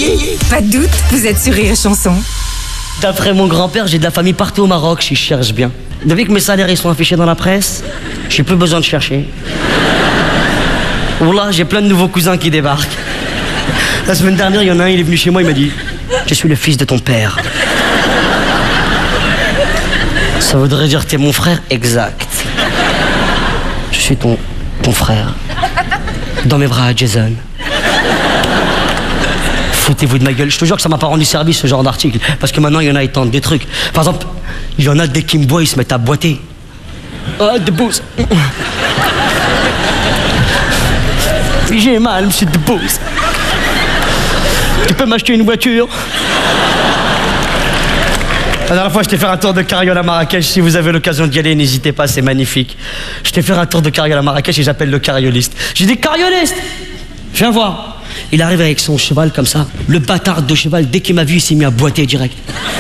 voyez? Pas de doute, vous êtes sur Rire et Chanson. D'après mon grand-père, j'ai de la famille partout au Maroc, j'y cherche bien. Depuis que mes salaires ils sont affichés dans la presse, j'ai plus besoin de chercher. Wallah, j'ai plein de nouveaux cousins qui débarquent. La semaine dernière, il y en a un, il est venu chez moi, il m'a dit « Je suis le fils de ton père. » Ça voudrait dire t'es mon frère? Exact. Je suis ton frère. Dans mes bras, Jason. Foutez-vous de ma gueule. Je te jure que ça m'a pas rendu service ce genre d'article. Parce que maintenant, il y en a, ils tentent des trucs. Par exemple, il y en a dès qu'ils me voient, ils se mettent à boiter. Ah, de bouse. J'ai mal, monsieur de bouse. Tu peux m'acheter une voiture? La dernière fois, je t'ai fait un tour de carriole à Marrakech. Si vous avez l'occasion d'y aller, n'hésitez pas, c'est magnifique. Je t'ai fait un tour de carriole à Marrakech et j'appelle le carrioliste. J'ai dit, carrioliste, viens voir. Il arrive avec son cheval comme ça. Le bâtard de cheval, dès qu'il m'a vu, il s'est mis à boiter direct.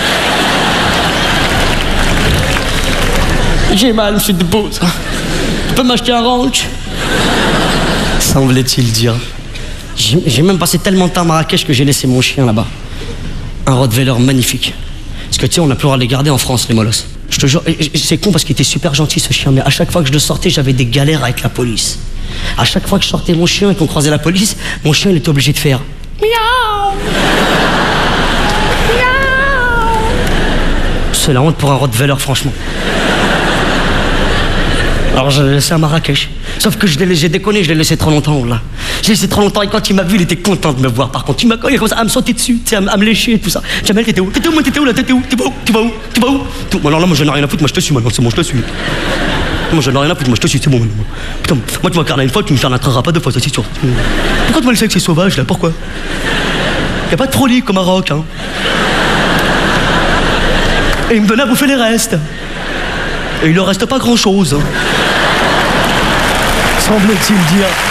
J'ai mal, monsieur de Beauce. Tu peux m'acheter un ranch? Semblait-il dire. J'ai même passé tellement de temps à Marrakech que j'ai laissé mon chien là-bas. Un Rottweiler magnifique. Parce que tu sais, on n'a plus le droit de les garder en France, les molosses. Je te jure, c'est con parce qu'il était super gentil ce chien, mais à chaque fois que je le sortais, j'avais des galères avec la police. À chaque fois que je sortais mon chien et qu'on croisait la police, mon chien il était obligé de faire miaou. Miaou. C'est la honte pour un Rottweiler, franchement. Alors je l'ai laissé à Marrakech. Sauf que j'ai déconné, je l'ai laissé trop longtemps là. J'ai laissé trop longtemps et quand il m'a vu, il était content de me voir. Par contre, il m'a commencé à me sauter dessus, tu sais, à me lécher et tout ça. Jamel, t'étais où? T'étais où, moi, t'étais où là? T'étais où? Tu vas où? Tu vas où? Tu vas où? Bon, alors là, moi, je n'ai rien à foutre, moi, je te suis maintenant, c'est bon, je te suis. Moi, je n'ai rien à foutre, moi, je te suis, c'est bon. Putain, moi, tu m'as carné une fois, tu me fernateras pas deux fois, ça, c'est sûr. Pourquoi tu m'as laissé avec ces sauvages là? Pourquoi? Y'a pas de frolic au Maroc, hein. Et il me donnait à bouffer les restes. Et il ne reste pas grand chose, hein. Semble-t-il dire.